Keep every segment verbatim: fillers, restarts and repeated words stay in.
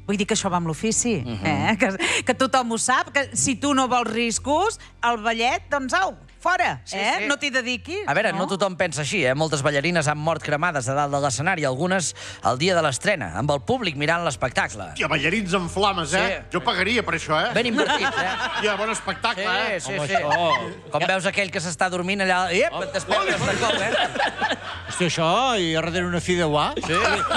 Vull dir que això va amb l'ofici, eh? Que, que tothom ho sap, que si tu no vols riscos, el ballet, doncs au, fora, Sí, eh? sí. No t'hi dediquis, A veure, no tothom pensa així, eh? Moltes ballarines han mort cremades a dalt de l'escenari, algunes el dia de l'estrena, amb el públic mirant l'espectacle. Hòstia, ballarins en flames, eh? Sí. Jo pagaria per això, eh? Ben invertits, eh? Hòstia, bon espectacle, eh? Sí, sí, sí. Com veus aquell que s'està dormint allà... Iep, et despertes de cop, eh? Hòstia, això, i a darrere una fideuà? Sí.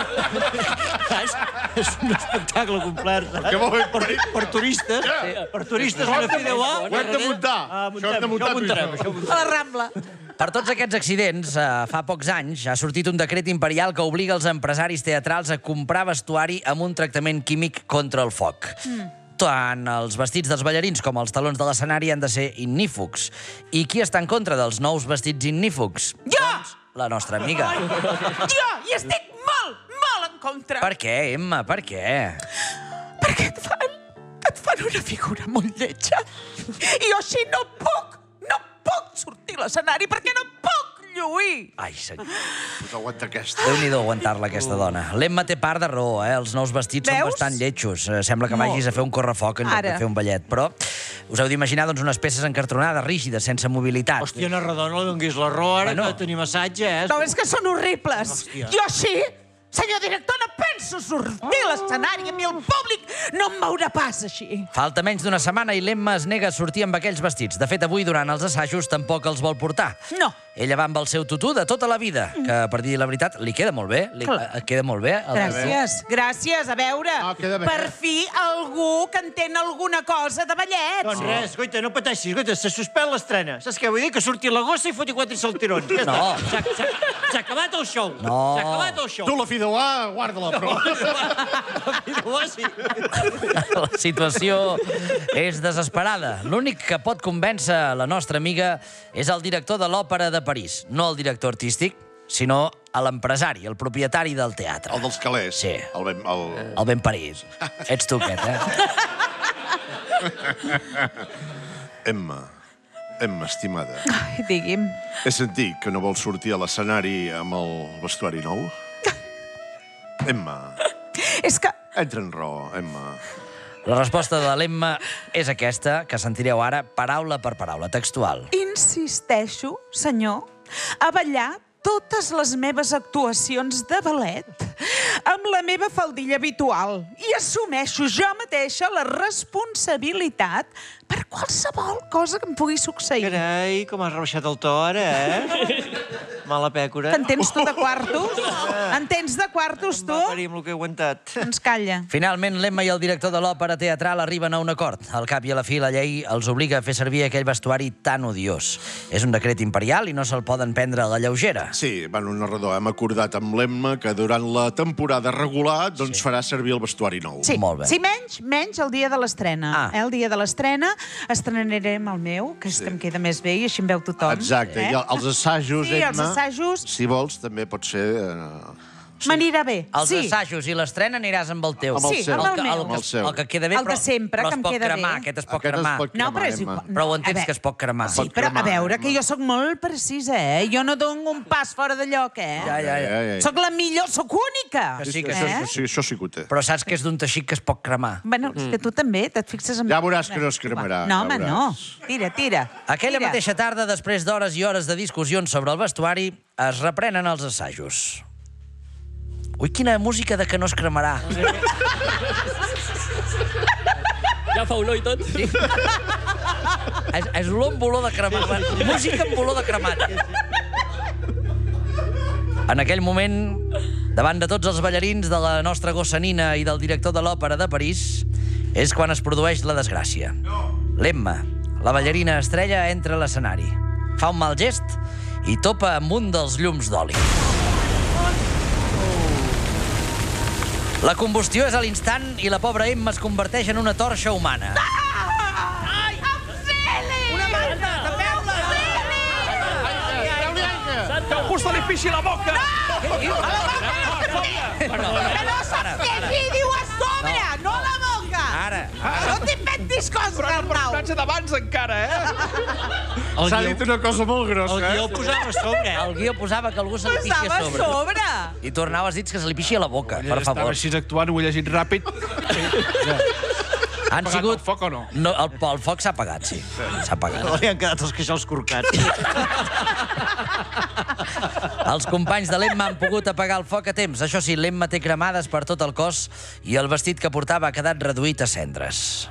Saps? És un espectacle complet. Què vol dir? Per, per turistes. Sí. Per turistes, una fideuà. Ho hem de muntar. Ah, Això hem de muntar, tu i muntarem, jo. això ho A muntarem. la Rambla. Per tots aquests accidents, eh, fa pocs anys, ha sortit un decret imperial que obliga els empresaris teatrals a comprar vestuari amb un tractament químic contra el foc. Mm. Tant els vestits dels ballarins com els talons de l'escenari han de ser ignífugs. I qui està en contra dels nous vestits ignífugs? Jo! Doncs la nostra amiga. Jo hi estic molt, molt en contra. Per què, Emma? Per què? Perquè et fan, et fan una figura molt lletja. I jo així no puc, no puc sortir a l'escenari perquè no puc lluir. Ai, senyor. Pues aguanta aquesta. Déu-n'hi-do aguantar-la, aquesta dona. L'Emma té part de raó, eh? Els nous vestits són Veus? bastant lletjos. Eh, Sembla que vagis a fer un correfoc en lloc de Ara. fer un ballet. Però us heu d'imaginar doncs, unes peces encartronades, rígides, sense mobilitat. Hòstia, narrador, no li donguis l'error, ara Bueno. que tenim assatge, eh? No, és que són horribles. Hòstia. Jo així, senyor director, no penso sortir a l'escenari. A mi el públic no em veurà pas així. Falta menys d'una setmana i l'Emma es nega a sortir amb aquells vestits. De fet, avui, durant els assajos, tampoc els vol portar. No. Ella va amb el seu tutú de tota la vida, que, per dir la veritat, li queda molt bé. Li Clar. eh, queda molt bé. El Gràcies, gràcies. A veure, Ah, queda bé. per fi algú que entén alguna cosa de ballet. Doncs res, goita, no pateixis, goita, se suspèn l'estrena. Saps què vull dir? Que surti la gossa i foti quatre saltirons. Ja està. No. S'ha- s'ha- S'ha acabat el show. No. S'ha acabat el show. Tu, la fideuà, guarda-la, però... Fideuà, sí. La situació és desesperada. L'únic que pot convèncer la nostra amiga és el director de l'Òpera de París. No el director artístic, sinó l'empresari, el propietari del teatre. El dels calés. Sí. El ben... El... El ben París. Ets tu, aquest, eh? Emma. Emma, estimada. Ai, digui'm. He sentit que no vols sortir a l'escenari amb el vestuari nou? Emma, És que... entra en raó, Emma. La resposta de l'Emma és aquesta, que sentireu ara paraula per paraula, textual. Insisteixo, senyor, a ballar totes les meves actuacions de ballet amb la meva faldilla habitual i assumeixo jo mateixa la responsabilitat per qualsevol cosa que em pugui succeir. Carai, com has rebaixat el to ara, eh? Mala pècora. T'entens tu de quartos? Entens de quartos, tu? Va parir amb el que he aguantat. Doncs calla. Finalment, l'Emma i el director de l'òpera teatral arriben a un acord. Al cap i a la fi, la llei els obliga a fer servir aquell vestuari tan odiós. És un decret imperial i no se'l poden prendre a la lleugera. Sí, bueno, un narrador, hem acordat amb l'Emma que durant la temporada regular doncs farà servir el vestuari nou. Sí, Molt bé. sí, menys, menys el dia de l'estrena. Ah. Eh, el dia de l'estrena estrenarem el meu, que és que em queda més bé i així em veu tothom. Exacte, eh? i els assajos, Sí, els Emma, assajos. si vols, també pot ser... Eh... M'anirà bé, Els sí. assajos i l'estrena aniràs amb el teu. Amb el Sí, seu. amb el que, meu. el, que, Amb el seu. el que queda bé, El de però, sempre, però que es em pot queda cremar. bé. Aquest es pot Aquest es cremar. pot No, però és Emma. igual. Però ho A entens veure, que es pot cremar. Sí, Pot però a cremar, veure, que Emma. jo sóc molt precisa, eh? Jo no dono un pas fora de lloc, eh? Ja, ja, ja. ja. Sóc la millor, sóc única. Que sí, que Això, Eh? sí, això sí que ho té. Però saps que és d'un teixit que es pot cremar. Bueno, és que tu també, te't fixes en... Ja veuràs que no es cremarà, No, ja home, veuràs. no. Tira, tira. Aquella Tira. mateixa tarda, després d'hores i hores de discussions sobre el vestuari, es reprenen els assajos. Ui, quina música de que no es cremarà. Ja fa olor i tot. Sí. És, és olor amb olor de cremat. Música amb olor de cremat. En aquell moment, davant de tots els ballarins de la nostra gossa Nina i del director de l'Òpera de París, és quan es produeix la desgràcia. L'Emma, la ballarina estrella, entra a l'escenari. Fa un mal gest i topa amb un dels llums d'oli. La combustió és a l'instant i la pobra Emma es converteix en una torxa humana. Una manta! Tapeu-la! Que algú se li pixi la boca! Que no saps llegir, diu a sobre, no a la boca! Ara, No t'inventis coses, Arnau! missatge d'abans, encara, eh? S'ha dit una cosa molt grossa, El guió eh? posava a sobre. El guió posava que algú se li pixi Posava a sobre. sobre. I tornaves dits que se li pixi a la boca, per Estava favor. així actuant, ho he llegit ràpid. Han Apagat sigut... el foc o no? No, el, el foc s'ha apagat, sí. S'ha apagat. Li han quedat els queixals corcats. Els companys de l'Emma han pogut apagar el foc a temps. Això sí, l'Emma té cremades per tot el cos i el vestit que portava ha quedat reduït a cendres.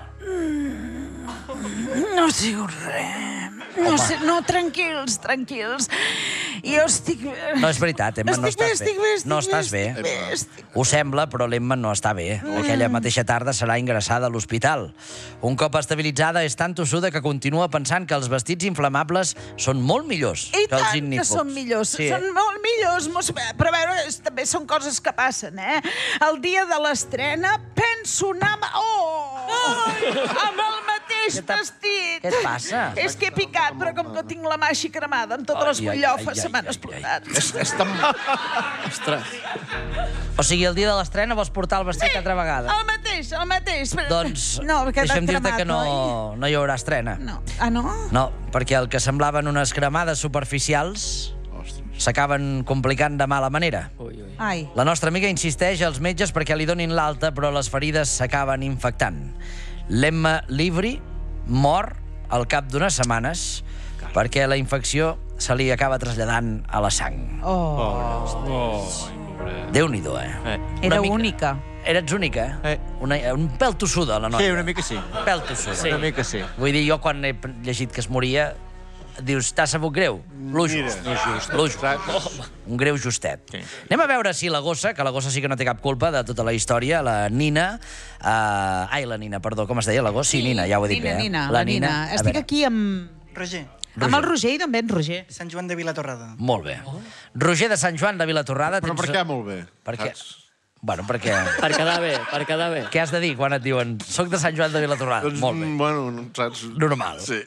No ha sigut res. No, sé, no, tranquils, tranquils. Jo estic... No és veritat, Emma, no estic bé, estàs bé. estic bé, estic No bé, estàs bé. estic bé, estic... Ho sembla, però l'Emma no està bé. Aquella mateixa tarda serà ingressada a l'hospital. Un cop estabilitzada, és tan tossuda que continua pensant que els vestits inflamables són molt millors I que els tant que ignífugs. són millors, Sí. són molt millors. Mos- Però a veure, és- també són coses que passen, eh? El dia de l'estrena penso anar... amb- Oh! Amb el mateix Què t'ha- vestit. Què et passa? És que he picat, però com que tinc la mà així cremada, amb totes les Ai, ai, bullofes ai, se m'han ai, ai, explotat. És, és tan... Ostres. O sigui, el dia de l'estrena vols portar el vestit altra vegada? El mateix, el mateix. Però- Doncs no, ha quedat deixa'm dir-te cremat, que no, oi? no hi haurà estrena. No. Ah, no? No, perquè el que semblaven unes cremades superficials s'acaben complicant de mala manera. Ui, ui. Ai. La nostra amiga insisteix als metges perquè li donin l'alta, però les ferides s'acaben infectant. L'Emma Livri mor al cap d'unes setmanes perquè la infecció se li acaba traslladant a la sang. Oh. Déu-n'hi-do, eh? Era Una mica- única. Eres única, eh? Eh. Una, un pèl tossuda, la noia. Sí, una mica sí. Un pèl tossuda. Una mica sí. Vull dir, jo quan he llegit que es moria, dius, t'ha sabut greu? L'ujust. L'ujust. Un greu justet. Sí. Anem a veure si la gossa, que la gossa sí que no té cap culpa de tota la història, la Nina... Uh, ai, la Nina, perdó, com es deia la gossa? Sí, Nina, ja ho he dit Nina, bé. eh? Nina, la Nina. a Estic veure. aquí amb... Roger, Amb el Roger i també en Roger. Sant Joan de Vilatorrada. Molt bé. Roger de Sant Joan de Vilatorrada... Però tens- per què molt bé? Perquè... Saps? Bueno, perquè... Per quedar bé, per quedar bé. Què has de dir quan et diuen soc de Sant Joan de Vilatorrada? Doncs, Molt bé. bueno, saps? Normal. Sí.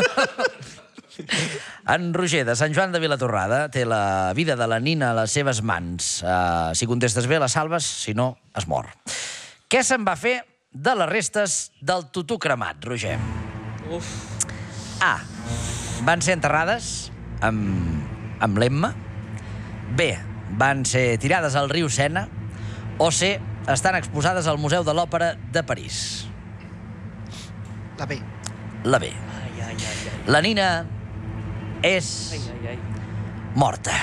En Roger, de Sant Joan de Vilatorrada, té la vida de la Nina a les seves mans. Uh, si contestes bé, la salves, si no, es mor. Què se'n va fer de les restes del tutú cremat, Roger? Uf. A. Van ser enterrades amb, amb l'Emma. B. Van ser tirades al riu Sena. O C. Estan exposades al Museu de l'Òpera de París. La B. La B. Ai, ai, ai, ai. La Nina és Ai, ai, ai. morta.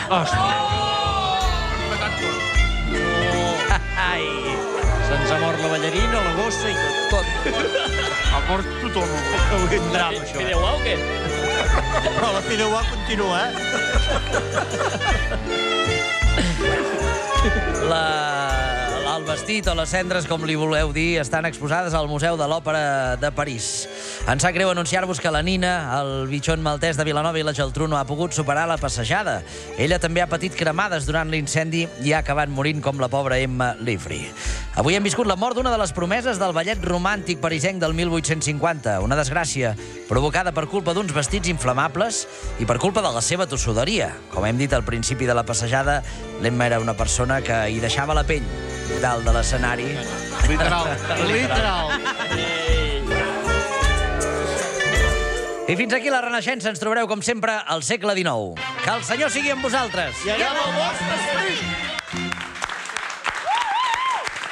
Ai, Se'ns ha mort la ballarina, la gossa i tot. tot. Ha mort tothom. Avui un drama, això. Fideu o què? Però la Fideuà continua, eh? La... El vestit o les cendres, com li voleu dir, estan exposades al Museu de l'Òpera de París. Ens sap greu anunciar-vos que la Nina, el bitxon maltès de Vilanova i la Geltrú, no ha pogut superar la passejada. Ella també ha patit cremades durant l'incendi i ha acabat morint com la pobra Emma Livry. Avui hem viscut la mort d'una de les promeses del ballet romàntic parisenc del mil vuit-cents cinquanta. Una desgràcia provocada per culpa d'uns vestits inflamables i per culpa de la seva tossuderia. Com hem dit al principi de la passejada, l'Emma era una persona que hi deixava la pell dalt de l'escenari. Literal. Literal. I fins aquí la Renaixença. Ens trobareu, com sempre, al segle dinou. Que el Senyor sigui amb vosaltres. I allà amb el vostre esperit.